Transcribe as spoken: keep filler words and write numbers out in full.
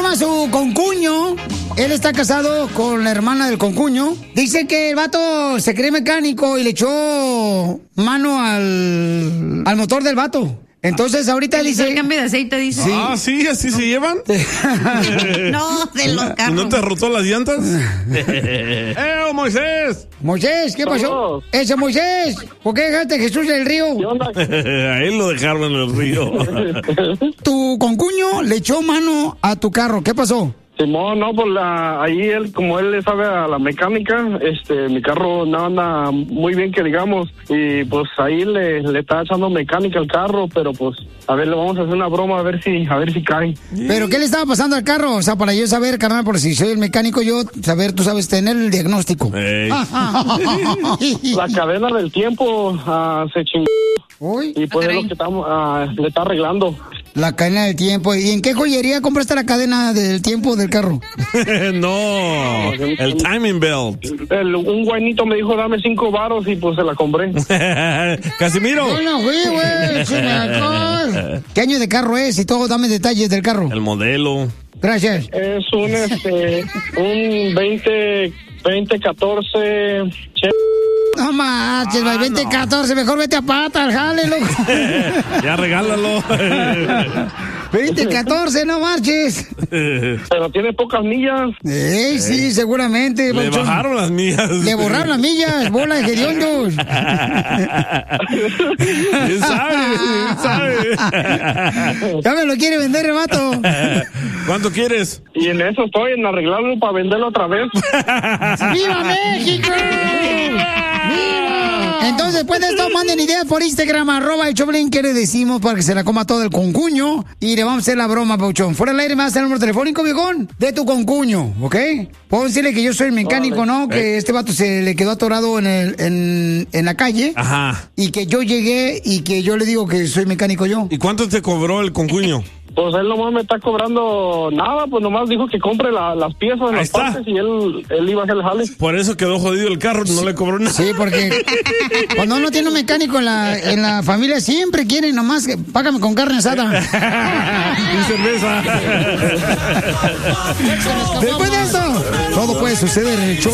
llama a su concuño. Él está casado con la hermana del concuño. Dice que el vato se cree mecánico y le echó mano al, al motor del vato. Entonces ahorita dice... El cambio de aceite, dice. Sí. Ah, sí, así se llevan. No, de los carros. ¿No te rotó las llantas? ¡Eh, oh, Moisés! Moisés, ¿qué pasó? Ese Moisés, ¿por qué dejaste a Jesús en el río? ¿Qué onda? A él lo dejaron en el río. Tu concuño le echó mano a tu carro, ¿qué pasó? Simón, no, pues la, ahí él, como él le sabe a la mecánica, este, mi carro no anda muy bien que digamos, y pues ahí le, le está echando mecánica al carro, pero pues, a ver, le vamos a hacer una broma a ver si, a ver si cae. ¿Pero qué le estaba pasando al carro? O sea, para yo saber, carnal, por si soy el mecánico, yo saber, tú sabes, tener el diagnóstico. La cadena del tiempo uh, se chingó. Uy. Y pues es lo que estamos, uh, le está arreglando. La cadena del tiempo. ¿Y en qué joyería compraste la cadena del tiempo del carro? No, el timing belt. El, un guainito me dijo, dame cinco varos y pues se la compré. Casimiro. Yo no fui, güey. ¿Qué año de carro es? Y todo, dame detalles del carro. El modelo. Gracias. Es un, este, un veinte, veinte catorce... No manches, ah, veinte catorce, no. Mejor vete a pata, jale, loco. Ya regálalo. veinte catorce, no marches. Pero tiene pocas millas. Eh, sí, seguramente. Le Bauchón. bajaron las millas. Le borraron las millas, bola de hediondos. ¿Quién sabe? ¿Quién sabe? Ya me lo quiere vender el vato. ¿Cuánto quieres? Y en eso estoy, en arreglarlo para venderlo otra vez. ¡Viva México! ¡Viva! Entonces, después de esto, manden ideas por Instagram, arroba el Choplin, que le decimos para que se la coma todo el concuño. Y le vamos a hacer la broma, Pauchón. Fuera del aire, me vas a hacer el número telefónico, viejón, de tu concuño, ¿ok? Puedo decirle que yo soy el mecánico, ¿no? Que este vato se le quedó atorado en, el, en, en la calle. Ajá. Y que yo llegué y que yo le digo que soy mecánico yo. ¿Y cuánto te cobró el concuño? Pues él nomás me está cobrando nada, pues nomás dijo que compre la, las piezas, Ahí las está. partes y él, él iba a hacer el jale. Por eso quedó jodido el carro, no le cobró nada. Sí, porque cuando uno tiene un mecánico en la, en la familia, siempre quieren nomás que págame con carne asada. Y cerveza. Después de esto, todo puede suceder en el show.